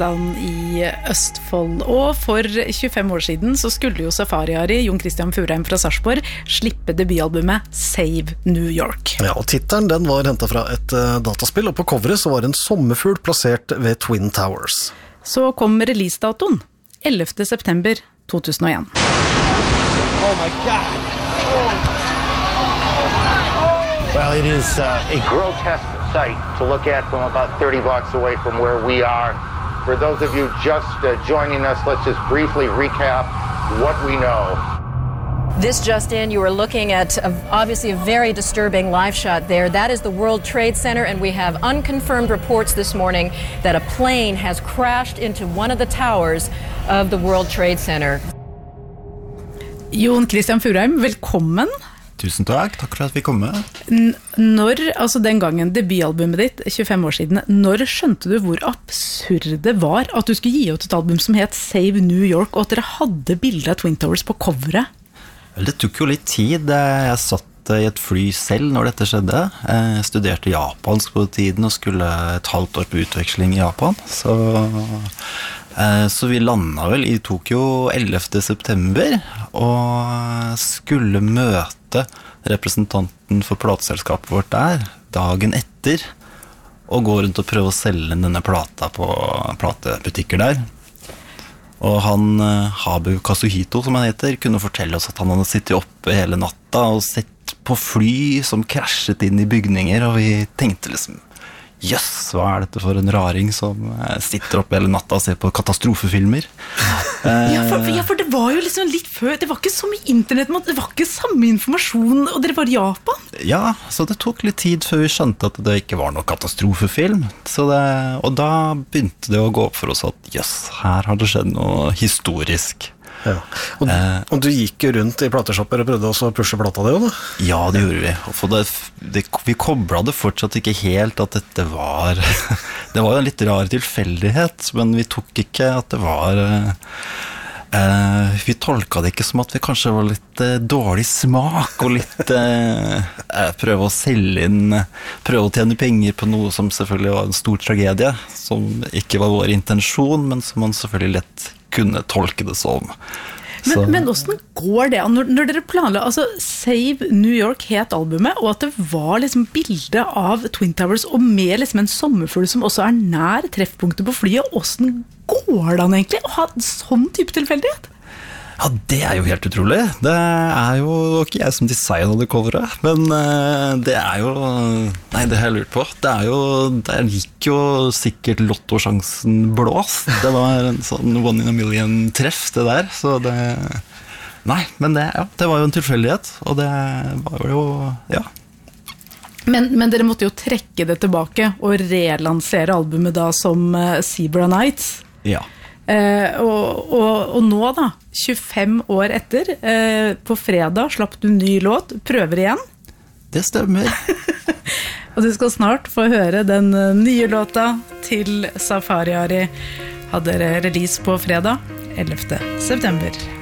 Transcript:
I Østfold. Og for 25 år siden så skulle jo Safari-Ari, Jon Christian Furheim fra Sarpsborg, slippe debutalbumet Save New York. Ja, og titelen den var hentet fra et dataspill, og på coveret så var en sommerfugl plassert ved Twin Towers. Så kom releasedatoen, 11. september 2001. Oh my God! Well, it is a grotesque sight to look at from about 30 blocks away from where we are. For those of you just joining us, let's just briefly recap what we know. This just in, you are looking at obviously a very disturbing live shot there. That is the World Trade Center, and we have unconfirmed reports this morning that a plane has crashed into one of the towers of the World Trade Center. Jon Christian Furheim, velkommen. Tusen takk for at vi kom med. Når, altså den gangen debutalbumet ditt, 25 år siden, når skjønte du hvor absurd det var at du skulle gi ut et album som het Save New York, og at dere hadde bilder av Twin Towers på coveret? Vel, det tok jo litt tid. Jeg satt I et fly selv når dette skjedde. Jeg studerte japansk på tiden og skulle et halvt år på utveksling I Japan. Så vi landet vel I Tokyo 11. september og skulle møte representanten for plateselskapet vårt der dagen etter og gå rundt og prøve å selge denne plata på platebutikker der. Og han, Habu Kazuhito som han heter, kunne fortelle oss at han hadde sittet oppe hele natta og sett på fly som krasjet inn I bygninger, og vi tenkte liksom, jøss, hva dette for en raring som sitter oppe hele natta og ser på katastrofefilmer? Ja, for det var jo liksom litt før, det var ikke så mye internett, det var ikke samme informasjon, og dere var I Japan. Ja, så det tok litt tid før vi skjønte at det ikke var noe katastrofefilm. Og da begynte det å gå opp for oss at, jøss, her har det skjedd noe historisk. Ja. Og du gikk jo rundt I plateshopper og prøvde også å pushe plata det jo da? Ja, det gjorde vi. For vi koblet det fortsatt ikke helt at dette var det var en litt rar tilfeldighet, men vi tok ikke at det var vi tolket det ikke som at vi kanskje var litt dårlig smak og litt prøve å selge inn, prøve å tjene penger på noe som selvfølgelig var en stor tragedie, som ikke var vår intensjon, men som man selvfølgelig lett kunne tolke det som. Men hvordan går det når dere planla, altså Save New York het albumet, og at det var liksom bilde av Twin Towers og med liksom en sommerfugl som også nær treffpunktet på flyet, hvordan går det an egentlig å ha sånn type tilfeldighet? Ja, det jo helt utrolig. Det jo ikke jeg som designet det coveret, men det jo... Nei, det har jeg lurt på. Der gikk jo sikkert lottosjansen blås. Det var en sånn one in a million treff, det der. Så det... Nei, men det var jo en tilfeldighet, og det var jo... Ja. Men dere måtte jo trekke det tilbake og relansere albumet da som Zebra Nights. Ja. Og nå da 25 år etter på fredag slapp du ny låt Prøver igjen. Det stemmer. Og du skal snart få høre den nye låta til Safari-Ari. Hadde release på fredag 11. september